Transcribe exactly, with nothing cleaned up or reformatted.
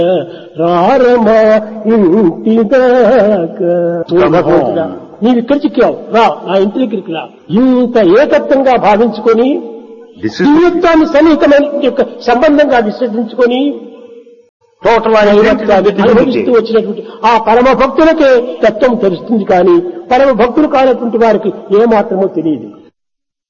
రారమా ఇంటిదాకా నీవు ఇక్కడ చిక్కావు, రా నా ఇంటి దగ్గరికి రా. ఇంత ఏకత్వంగా భావించుకొని దివ్యత్వాన్ని సన్నిహితమైన యొక్క సంబంధంగా విశ్వసించుకొని Total అనుభవిస్తూ వచ్చినటువంటి ఆ పరమ భక్తులకే తత్వం తెలుస్తుంది, కానీ పరమ భక్తులు కానటువంటి వారికి ఏమాత్రమో తెలియదు.